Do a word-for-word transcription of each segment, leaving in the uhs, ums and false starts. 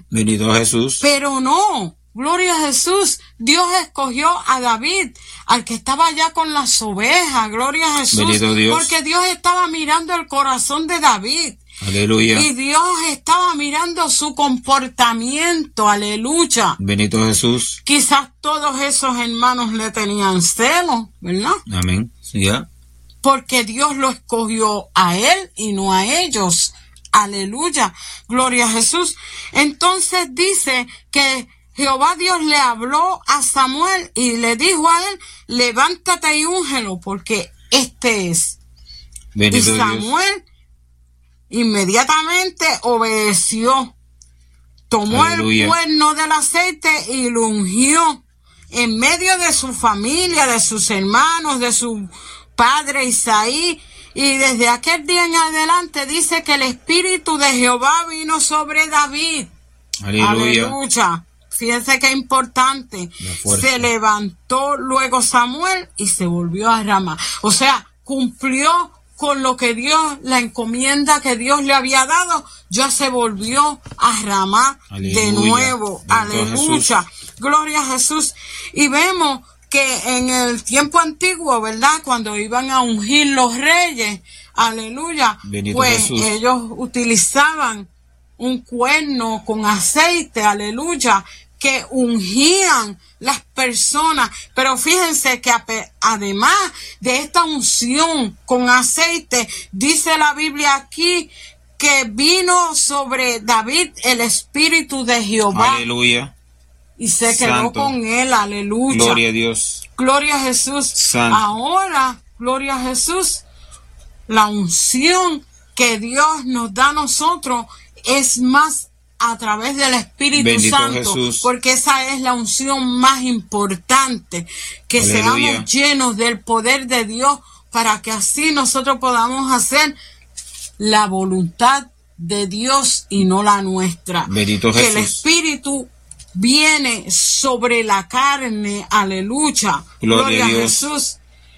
Bendito Jesús. Pero no, gloria a Jesús. Dios escogió a David, al que estaba allá con las ovejas, gloria a Jesús. Bendito Dios. Porque Dios estaba mirando el corazón de David. Aleluya. Y Dios estaba mirando su comportamiento, aleluya. Bendito Jesús. Quizás todos esos hermanos le tenían celo, ¿verdad? Amén. Ya. Porque Dios lo escogió a él y no a ellos. Aleluya. Gloria a Jesús. Entonces dice que Jehová Dios le habló a Samuel y le dijo a él, levántate y úngelo, porque este es. Bendito y Samuel Dios. Inmediatamente obedeció. Tomó Aleluya. el cuerno del aceite y lo ungió en medio de su familia, de sus hermanos, de su padre Isaí. Y desde aquel día en adelante dice que el Espíritu de Jehová vino sobre David. Aleluya. Aleluya. Fíjense qué importante. Se levantó luego Samuel y se volvió a Ramá. O sea, cumplió con lo que Dios, la encomienda que Dios le había dado, ya se volvió a Ramá de nuevo. Aleluya. Gloria a Jesús. Y vemos que en el tiempo antiguo, ¿verdad? Cuando iban a ungir los reyes, aleluya, Bendito pues Jesús. ellos utilizaban un cuerno con aceite, aleluya, que ungían las personas. Pero fíjense que además de esta unción con aceite, dice la Biblia aquí que vino sobre David el Espíritu de Jehová. Aleluya. Y se quedó Santo. con él, aleluya. Gloria a Dios. Gloria a Jesús. Santo. Ahora, gloria a Jesús, la unción que Dios nos da a nosotros es más a través del Espíritu Bendito Santo, Jesús. porque esa es la unción más importante, que Aleluya. seamos llenos del poder de Dios para que así nosotros podamos hacer la voluntad de Dios y no la nuestra. Bendito que Jesús. el Espíritu viene sobre la carne, aleluya, Gloria gloria a a Dios. Jesús,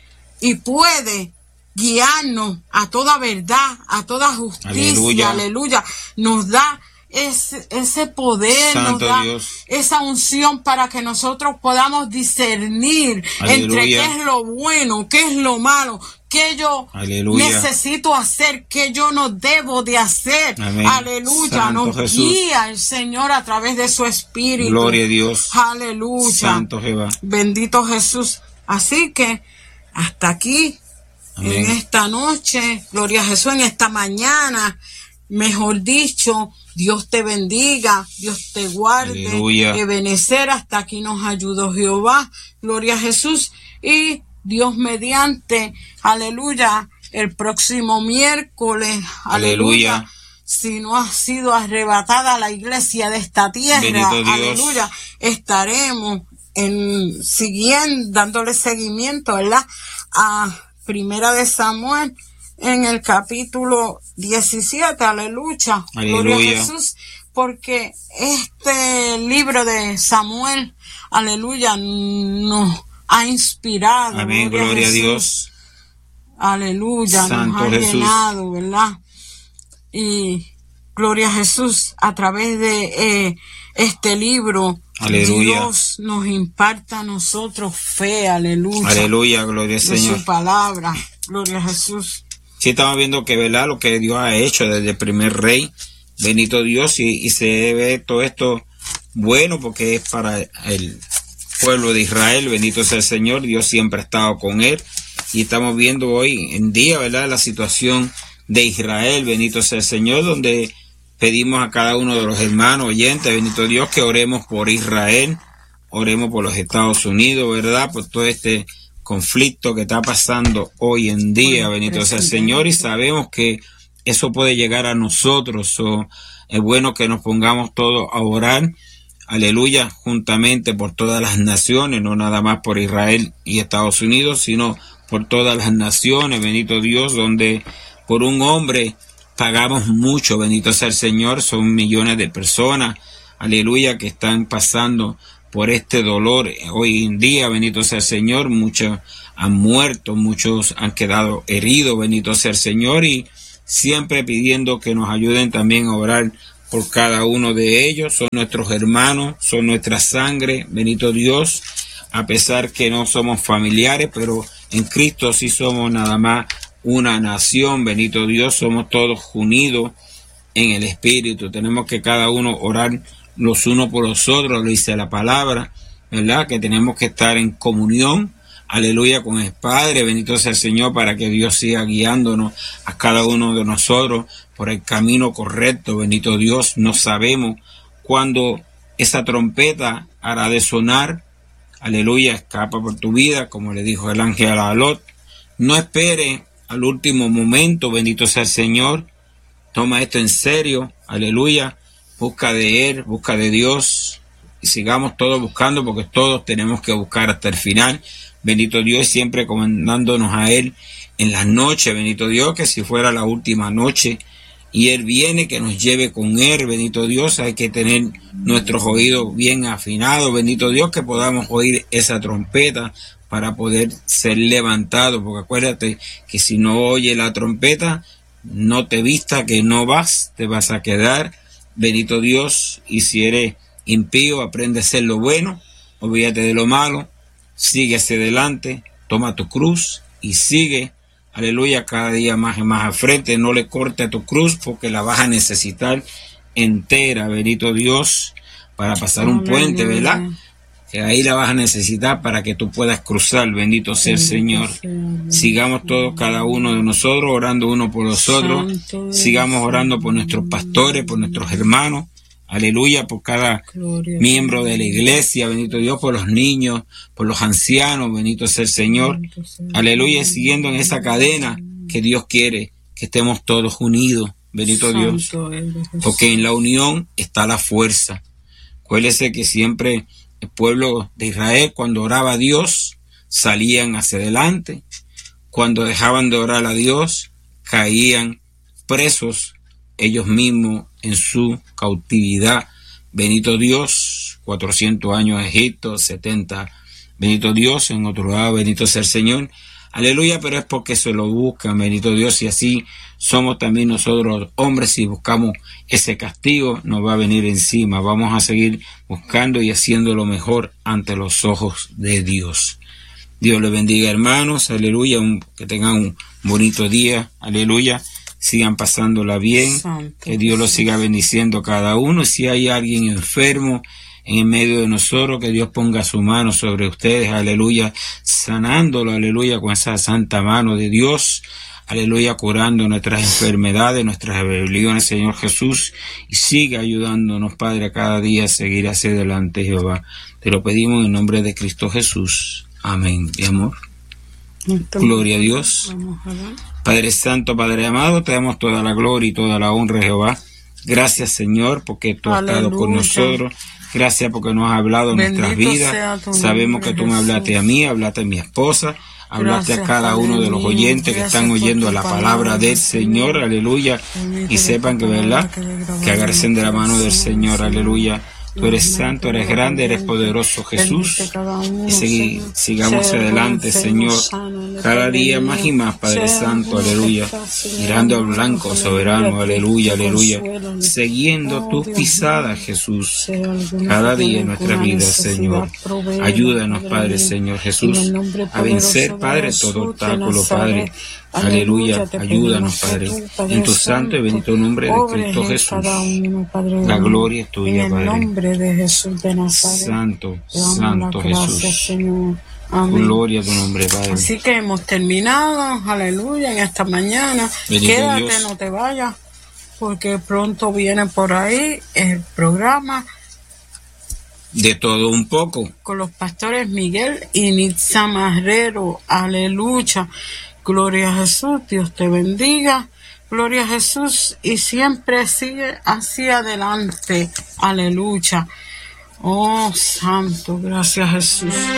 y puede guiarnos a toda verdad, a toda justicia, Aleluya. aleluya, nos da ese, ese poder, Santo nos da Dios. esa unción para que nosotros podamos discernir Aleluya. entre qué es lo bueno, qué es lo malo, qué yo Aleluya. necesito hacer, qué yo no debo de hacer. Amén. Aleluya, Santo nos Jesús. guía el Señor a través de su Espíritu. Gloria a Dios. Aleluya. Santo Jehová. Bendito Jesús. Así que hasta aquí, Amén. en esta noche, gloria a Jesús, en esta mañana, mejor dicho, Dios te bendiga, Dios te guarde, Aleluya. Ebenecer, hasta aquí nos ayudó Jehová, gloria a Jesús, y Dios mediante, aleluya, el próximo miércoles, aleluya, Aleluya. si no ha sido arrebatada la iglesia de esta tierra, Bendito Dios. aleluya, estaremos en siguiendo, dándole seguimiento, ¿verdad? A Primera de Samuel, en el capítulo diecisiete, aleluya, gloria a Aleluya. Jesús, porque este libro de Samuel, aleluya, nos ha inspirado. Amén. Gloria a Dios. Aleluya, Santo nos ha Jesús. llenado, ¿verdad? Y gloria a Jesús, a través de eh, este libro, Aleluya. Dios nos imparta a nosotros fe, aleluya. Aleluya. Gloria al De Señor. su palabra, gloria a Jesús. Sí, estamos viendo que, ¿verdad?, lo que Dios ha hecho desde el primer rey, bendito Dios, y, y se ve todo esto bueno porque es para el pueblo de Israel, bendito sea el Señor, Dios siempre ha estado con él, y estamos viendo hoy en día, ¿verdad?, la situación de Israel, bendito sea el Señor, donde pedimos a cada uno de los hermanos oyentes, bendito Dios, que oremos por Israel, oremos por los Estados Unidos, ¿verdad?, por todo este conflicto que está pasando hoy en día, Bueno, bendito sea el presidente. Señor, y sabemos que eso puede llegar a nosotros. So, es bueno que nos pongamos todos a orar, aleluya, juntamente por todas las naciones, no nada más por Israel y Estados Unidos, sino por todas las naciones, bendito Dios, donde por un hombre pagamos mucho, bendito sea el Señor, son millones de personas, aleluya, que están pasando por este dolor hoy en día, bendito sea el Señor, muchos han muerto, muchos han quedado heridos, bendito sea el Señor, y siempre pidiendo que nos ayuden también a orar por cada uno de ellos. Son nuestros hermanos, son nuestra sangre, bendito Dios, a pesar que no somos familiares, pero en Cristo sí somos nada más una nación, bendito Dios, somos todos unidos en el Espíritu. Tenemos que cada uno orar los unos por los otros, lo dice la palabra, ¿verdad? Que tenemos que estar en comunión, aleluya, con el Padre, bendito sea el Señor, para que Dios siga guiándonos a cada uno de nosotros por el camino correcto, bendito Dios. No sabemos cuándo esa trompeta hará de sonar, aleluya, escapa por tu vida, como le dijo el ángel a Lot. No espere al último momento, bendito sea el Señor, toma esto en serio, aleluya, busca de Él, busca de Dios, y sigamos todos buscando, porque todos tenemos que buscar hasta el final, bendito Dios, siempre comandándonos a Él en las noches, bendito Dios, que si fuera la última noche, y Él viene, que nos lleve con Él, bendito Dios. Hay que tener nuestros oídos bien afinados, bendito Dios, que podamos oír esa trompeta para poder ser levantados, porque acuérdate que si no oye la trompeta, no te vista que no vas, te vas a quedar, bendito Dios. Y si eres impío, aprende a hacer lo bueno, olvídate de lo malo, sigue hacia adelante, toma tu cruz y sigue, aleluya, cada día más y más al frente. No le corte a tu cruz, porque la vas a necesitar entera, bendito Dios, para pasar un puente, ¿verdad? Que ahí la vas a necesitar para que tú puedas cruzar, bendito sea el Señor. Sigamos todos, cada uno de nosotros, orando uno por los otros. Sigamos orando por nuestros pastores, por nuestros hermanos, aleluya, por cada miembro de la iglesia, bendito Dios, por los niños, por los ancianos, bendito sea el Señor, aleluya, siguiendo en esa cadena que Dios quiere que estemos todos unidos, bendito Dios, porque en la unión está la fuerza. Acuérdese que siempre el pueblo de Israel, cuando oraba a Dios, salían hacia adelante. Cuando dejaban de orar a Dios, caían presos ellos mismos en su cautividad. Bendito Dios, cuatrocientos años en Egipto, setenta, bendito Dios, en otro lado, bendito sea el Señor. Aleluya, pero es porque se lo buscan, bendito Dios, y así somos también nosotros hombres. Si buscamos ese castigo, nos va a venir encima. Vamos a seguir buscando y haciendo lo mejor ante los ojos de Dios. Dios les bendiga, hermanos, aleluya, un, que tengan un bonito día, aleluya, sigan pasándola bien, Santo, que Dios los siga bendiciendo cada uno. Si hay alguien enfermo en medio de nosotros, que Dios ponga su mano sobre ustedes, aleluya, sanándolo, aleluya, con esa santa mano de Dios, aleluya, curando nuestras enfermedades, nuestras rebeliones, Señor Jesús, y siga ayudándonos, Padre, cada día a seguir hacia adelante, Jehová. Te lo pedimos en nombre de Cristo Jesús. Amén, mi amor. Entonces, gloria a Dios. A Padre Santo, Padre amado, te damos toda la gloria y toda la honra, Jehová. Gracias, Señor, porque tú has estado con nosotros. Gracias porque nos has hablado en nuestras vidas. Sabemos que tú me hablaste a mí, hablaste a mi esposa, hablaste a cada uno de los oyentes que están oyendo la palabra del Señor, aleluya, y sepan que, verdad, que agradecen de la mano del Señor, aleluya. Tú eres santo, eres grande, eres poderoso, Jesús. Y segui, sigamos adelante, Señor, cada día más y más, Padre Santo, aleluya. Mirando al blanco soberano, aleluya, aleluya. Siguiendo tus pisadas, Jesús, cada día en nuestra vida, Señor. Ayúdanos, Padre, Señor Jesús, a vencer, Padre, todo obstáculo, Padre. Aleluya, ayúdanos, Padre, en tu santo y bendito nombre de Cristo Jesús. La gloria es tuya, Padre. Santo, santo Jesús. Gloria a tu nombre, Padre. Así que hemos terminado, aleluya, en esta mañana. Bendito Quédate, Dios. no te vayas, porque pronto viene por ahí el programa De todo un poco. con los pastores Miguel y Nitza Marrero. Aleluya. Gloria a Jesús, Dios te bendiga. Gloria a Jesús, y siempre sigue hacia adelante. Aleluya. Oh, santo, gracias Jesús.